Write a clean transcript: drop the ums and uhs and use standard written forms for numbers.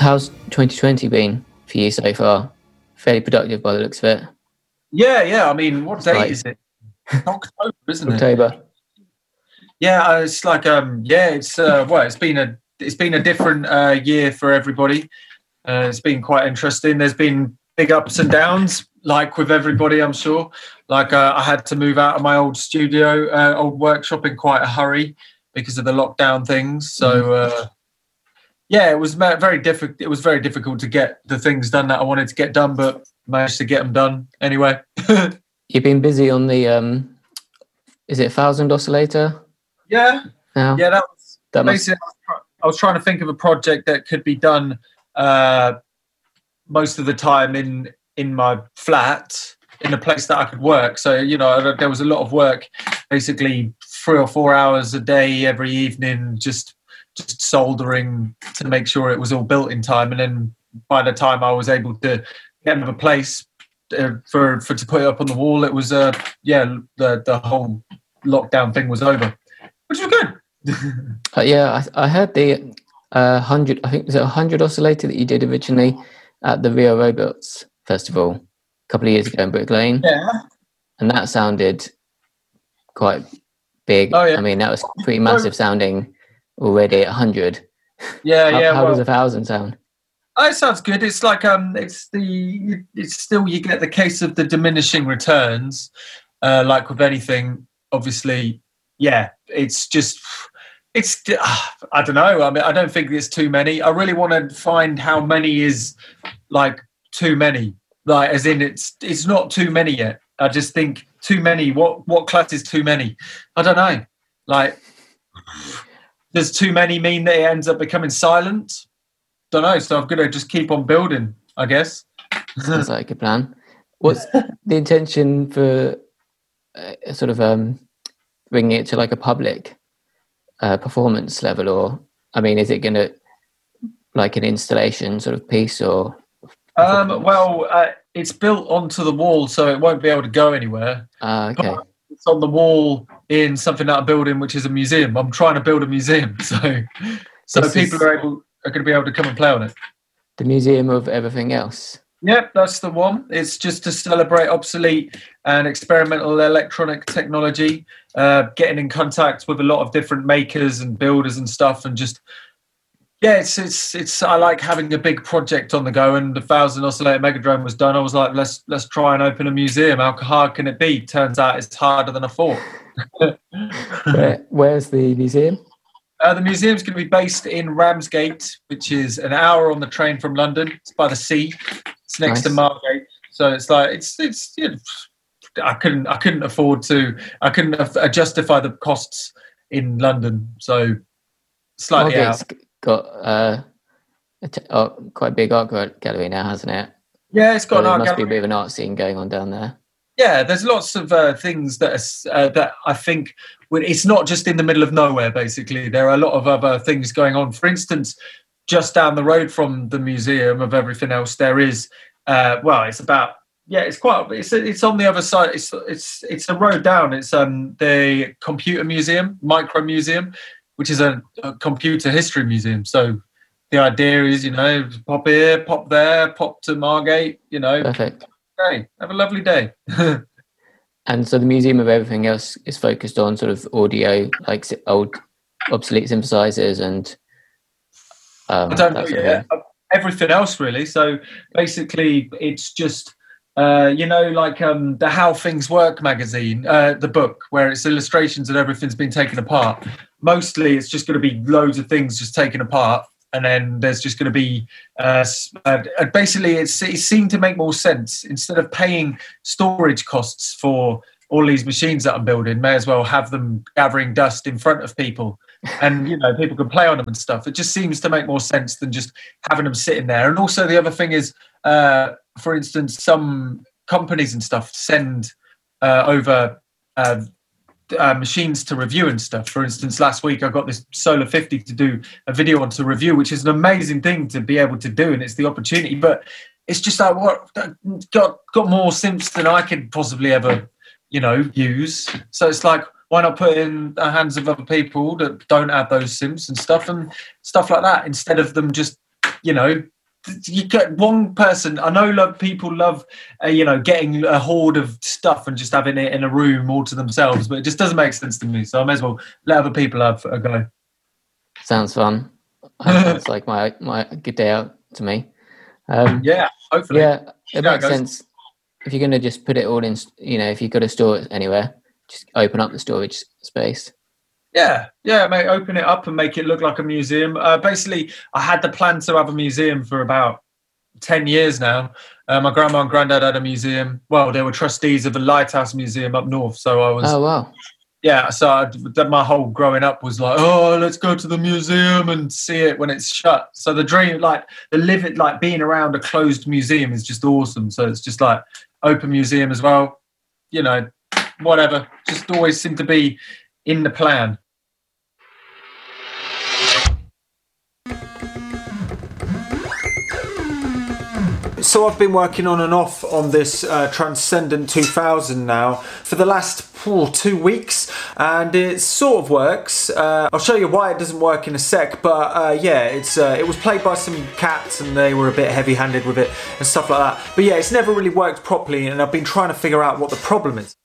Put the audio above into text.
How's 2020 been for you so far? Fairly productive by the looks of it. Yeah. I mean, what date is it? October, isn't it? October. Yeah, it's like it's been a different year for everybody. It's been quite interesting. There's been big ups and downs, like with everybody, I'm sure. Like I had to move out of my old studio, old workshop in quite a hurry because of the lockdown things. So it was very difficult. It was very difficult to get the things done that I wanted to get done, but managed to get them done anyway. You've been busy on the is it 1000 oscillator? Yeah. Now? Yeah, that basically. I was trying to think of a project that could be done most of the time in my flat, in a place that I could work. So, there was a lot of work, basically 3 or 4 hours a day every evening, just soldering to make sure it was all built in time. And then by the time I was able to get another place to put it up on the wall, it was the whole lockdown thing was over, which was good. I heard the 100. I think was it 100 oscillator that you did originally at the Rio Robots Festival a couple of years ago in Brick Lane. Yeah, and that sounded quite big. Oh, yeah. I mean, that was pretty massive sounding already at 100. How does 1000 sound? It sounds good. It's like it's still, you get the case of the diminishing returns, like with anything. Obviously, it's I don't know. I mean, I don't think there's too many. I really want to find how many is like too many. Like, as in, it's not too many yet. I just think too many. What class is too many? I don't know. Like, does too many mean that it ends up becoming silent? Don't know. So I'm gonna just keep on building, I guess. Sounds like a good plan. What's the intention for sort of bringing it to like a public performance level, or I mean, is it going to like an installation sort of piece, or? It's built onto the wall, so it won't be able to go anywhere. Okay. But it's on the wall in something that I'm building, which is a museum. I'm trying to build a museum, so people are going to be able to come and play on it. The Museum of Everything Else. Yep, that's the one. It's just to celebrate obsolete and experimental electronic technology, getting in contact with a lot of different makers and builders and stuff, and just it's. I like having a big project on the go. And the 1000 oscillator Megadrome was done. I was like, let's try and open a museum. How hard can it be? Turns out it's harder than I thought. Where's the museum? The museum's going to be based in Ramsgate, which is an hour on the train from London. It's by the sea. It's next to Margate, so it's like it's. I couldn't afford to. I couldn't justify the costs in London, so slightly Margate's out. Got quite a big art gallery now, hasn't it? Yeah, it's got an art gallery. There must be a bit of an art scene going on down there. Yeah, there's lots of things that I think. It's not just in the middle of nowhere. Basically, there are a lot of other things going on. For instance, just down the road from the Museum of Everything Else, there is it's on the other side. It's a road down. It's the Computer Museum, Micro Museum, which is a computer history museum. So the idea is, pop here, pop there, pop to Margate. Perfect. Hey, have a lovely day. And so the Museum of Everything Else is focused on sort of audio, like old obsolete synthesizers and I don't know, everything else really. So basically it's just the How Things Work magazine, the book where it's illustrations and everything's been taken apart. Mostly it's just going to be loads of things just taken apart, and then there's just going to be basically it seemed to make more sense. Instead of paying storage costs for all these machines that I'm building, may as well have them gathering dust in front of people, and people can play on them and stuff. It just seems to make more sense than just having them sitting there. And also the other thing is, for instance, some companies and stuff send over machines to review and stuff. For instance, last week I got this Solar 50 to do a video on to review, which is an amazing thing to be able to do, and it's the opportunity. But it's just like, what got more synths than I could possibly ever use. So it's like, why not put it in the hands of other people that don't have those synths and stuff like that, instead of them just you know, you get one person. I know people love, getting a hoard of stuff and just having it in a room all to themselves, but it just doesn't make sense to me. So I may as well let other people have a go. Sounds fun. Sounds like my good day out to me. Yeah, hopefully. Yeah, it makes sense. If you're going to just put it all in, if you've got to store it anywhere, just open up the storage space. Yeah, mate, open it up and make it look like a museum. Basically, I had the plan to have a museum for about 10 years now. My grandma and granddad had a museum. Well, they were trustees of the Lighthouse Museum up north. So I was... Oh, wow. Yeah, so my whole growing up was like, oh, let's go to the museum and see it when it's shut. So the dream, being around a closed museum is just awesome. So it's just like open museum as well. Whatever. Just always seem to be in the plan. So I've been working on and off on this Transcendent 2000 now for the last 2 weeks, and it sort of works. I'll show you why it doesn't work in a sec, but it was played by some cats and they were a bit heavy-handed with it and stuff like that. But yeah, it's never really worked properly, and I've been trying to figure out what the problem is.